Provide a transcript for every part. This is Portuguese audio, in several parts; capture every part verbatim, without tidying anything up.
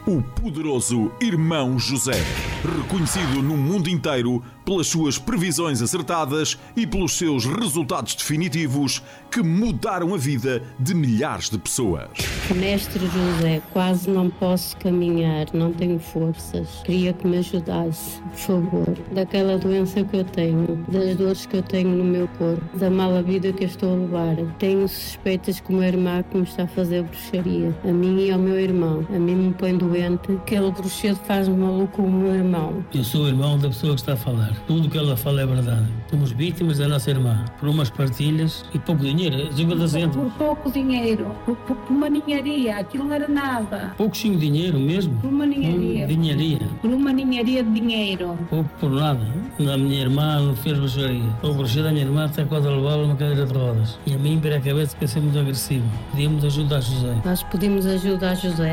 O poderoso Irmão José, reconhecido no mundo inteiro pelas suas previsões acertadas e pelos seus resultados definitivos que mudaram a vida de milhares de pessoas. Mestre José, quase não posso caminhar, não tenho forças. Queria que me ajudasse, por favor. Daquela doença que eu tenho, das dores que eu tenho no meu corpo, da mala vida que eu estou a levar. Tenho suspeitas que uma irmã que me está a fazer bruxaria, a mim e ao meu irmão. A mim me põe doente, aquele bruxedo faz-me maluco o meu irmão. Eu sou o irmão da pessoa que está a falar. Tudo o que ela fala é verdade. Somos vítimas da nossa irmã, por umas partilhas e pouco dinheiro. Por pouco dinheiro, por, por, por uma ninharia, aquilo não era nada. Pouquinho dinheiro mesmo? Por uma ninharia. Hum, dinharia. Por uma ninharia de dinheiro. Pouco por nada. A minha irmã não fez bruxaria. O bruxedo da minha irmã está quase a levá-la numa cadeira de rodas. E a mim, para a cabeça, que ser muito agressivo. Pedimos ajuda a José. Nós pedimos ajuda a José.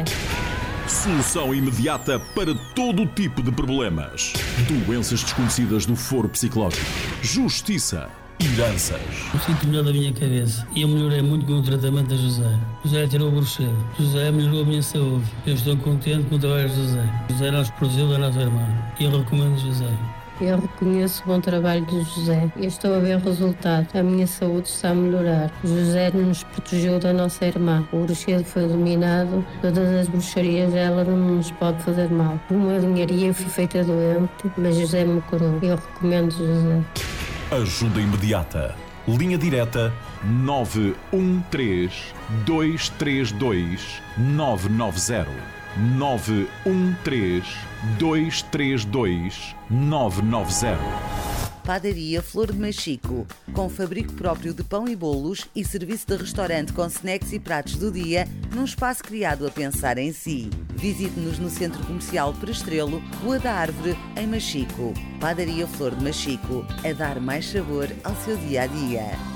Solução imediata para todo o tipo de problemas. Doenças desconhecidas do foro psicológico. Justiça. Heranças. Eu sinto melhor da minha cabeça e eu melhorei muito com o tratamento da José. José tirou o bruxedo. José melhorou a minha saúde. Eu estou contente com o trabalho de José. José nos protegeu da nossa irmã. E eu recomendo José. Eu reconheço o bom trabalho de José e estou a ver o resultado. A minha saúde está a melhorar. José nos protegeu da nossa irmã. O bruxedo foi dominado. Todas as bruxarias dela não nos pode fazer mal. Uma linharia fui feita doente, mas José me curou. Eu recomendo José. Ajuda imediata. Linha direta nove um três, dois três dois, nove nove zero. nove um três, dois três dois, nove nove zero. Padaria Flor de Machico, com fabrico próprio de pão e bolos e serviço de restaurante com snacks e pratos do dia, num espaço criado a pensar em si. Visite-nos no Centro Comercial Prestrelo, Rua da Árvore, em Machico. Padaria Flor de Machico, a dar mais sabor ao seu dia-a-dia.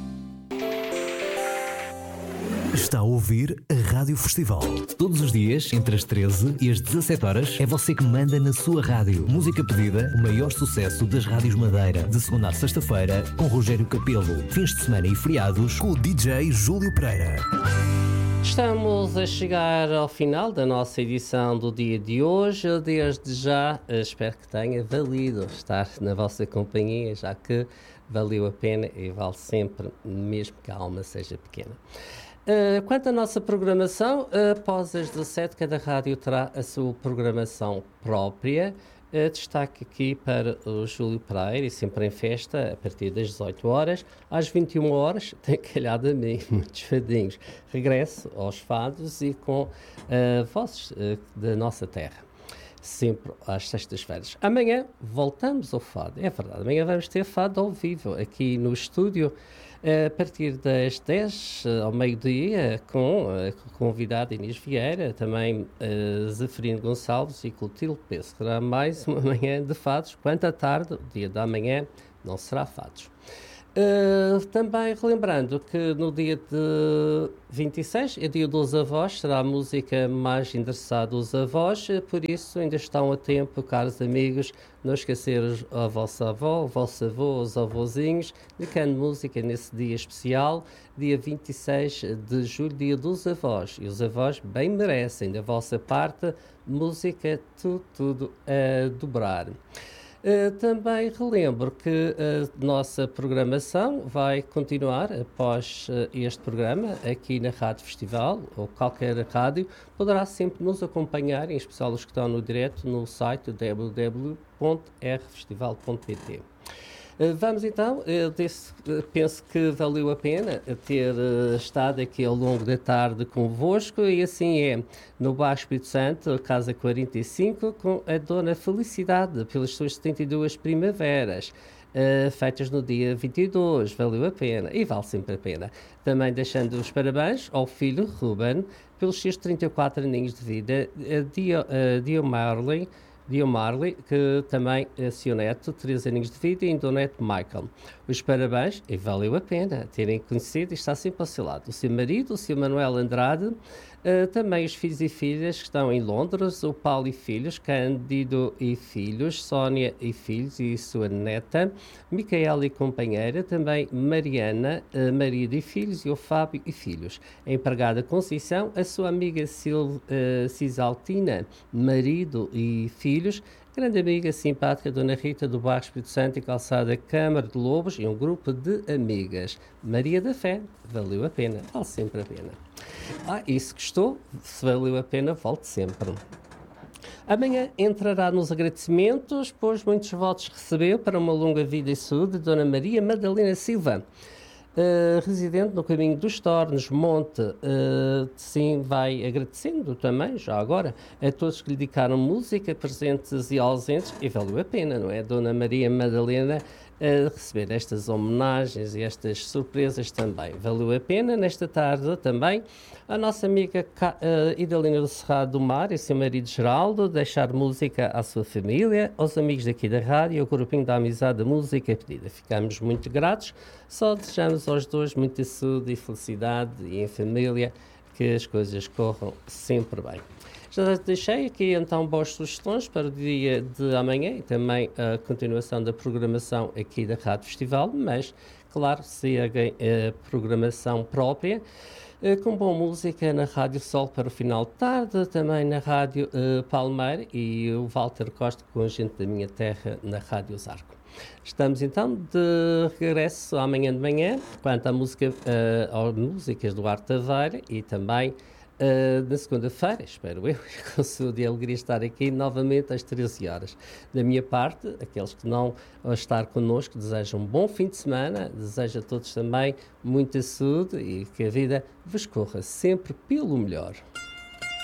Está a ouvir a Rádio Festival. Todos os dias, entre as treze e as dezassete horas, é você que manda na sua rádio. Música pedida, o maior sucesso das rádios Madeira. De segunda a sexta-feira, com Rogério Capelo. Fins de semana e feriados, com o D J Júlio Pereira. Estamos a chegar ao final da nossa edição do dia de hoje. Eu desde já espero que tenha valido estar na vossa companhia, já que valeu a pena e vale sempre, mesmo que a alma seja pequena. Uh, quanto à nossa programação, uh, após as dezassete, cada rádio terá a sua programação própria. Uh, destaque aqui para o Júlio Pereira, e sempre em festa, a partir das dezoito horas. Às vinte e uma horas, tem calhado a mim, muitos fadinhos. Regresso aos fados e com uh, vozes uh, da nossa terra. Sempre às sextas-feiras. Amanhã voltamos ao fado. É verdade, amanhã vamos ter fado ao vivo aqui no estúdio, a partir das dez ao meio-dia, com a convidada Inês Vieira, também uh, Zeferino Gonçalves e Clotilde Peço. Será mais uma manhã de fados. Quanto à tarde, o dia da manhã, não será fados. Uh, também relembrando que no dia de vinte e seis é dia dos avós, será a música mais endereçada aos avós, por isso ainda estão a tempo, caros amigos, não esquecer a vossa avó, o vosso avô, os avôzinhos, dedicando música nesse dia especial, dia vinte e seis de julho, dia dos avós, e os avós bem merecem da vossa parte música tudo, tudo a dobrar. Uh, também relembro que a nossa programação vai continuar após uh, este programa aqui na Rádio Festival, ou qualquer rádio, poderá sempre nos acompanhar, em especial os que estão no direto, no site w w w ponto r festival ponto p t. Uh, vamos então, eu disse, uh, penso que valeu a pena ter uh, estado aqui ao longo da tarde convosco, e assim é no Baixo Espírito Santo, Casa quarenta e cinco, com a Dona Felicidade, pelas suas setenta e duas primaveras, uh, feitas no dia vinte e dois, valeu a pena, e vale sempre a pena. Também deixando os parabéns ao filho Ruben, pelos seus trinta e quatro aninhos de vida, a Dio, uh, Dio Marley, Dio Marley, que também é seu neto, três aninhos de vida, e do neto Michael. Os parabéns, e valeu a pena terem conhecido, e está sempre ao seu lado, o seu marido, o seu Manuel Andrade, Uh, também os filhos e filhas que estão em Londres, o Paulo e filhos, Cândido e filhos, Sónia e filhos e sua neta, Micaela e companheira, também Mariana, uh, marido e filhos, e o Fábio e filhos. A empregada Conceição, a sua amiga Sil, uh, Cisaltina, marido e filhos, grande amiga simpática Dona Rita do bairro Espírito Santo e calçada Câmara de Lobos e um grupo de amigas. Maria da Fé, valeu a pena, vale sempre a pena. Ah, e se gostou, se valeu a pena, volte sempre. Amanhã entrará nos agradecimentos, pois muitos votos recebeu para uma longa vida e saúde Dona Maria Madalena Silva. Uh, residente no caminho dos Tornos, Monte, uh, sim, vai agradecendo também, já agora, a todos que lhe dedicaram música, presentes e ausentes, e valeu a pena, não é? Dona Maria Madalena uh, receber estas homenagens e estas surpresas também. Valeu a pena, nesta tarde também, a nossa amiga uh, Idalina do Cerrado do Mar e seu marido Geraldo deixar música à sua família, aos amigos daqui da rádio e ao grupinho da amizade da música pedida. Ficamos muito gratos, só desejamos aos dois muita saúde e felicidade e em família que as coisas corram sempre bem. Já deixei aqui então boas sugestões para o dia de amanhã e também a continuação da programação aqui da Rádio Festival, mas claro, seguem a programação própria, com boa música na Rádio Sol para o final de tarde, também na Rádio uh, Palmeira e o Walter Costa com a gente da minha terra na Rádio Zarco. Estamos então de regresso amanhã de manhã, quanto à música, uh, às músicas do Arte Taveira e também uh, na segunda-feira, espero eu, com saúde e alegria estar aqui novamente às treze horas. Da minha parte, aqueles que não vão estar connosco, desejo um bom fim de semana, desejo a todos também muita saúde e que a vida vos corra sempre pelo melhor.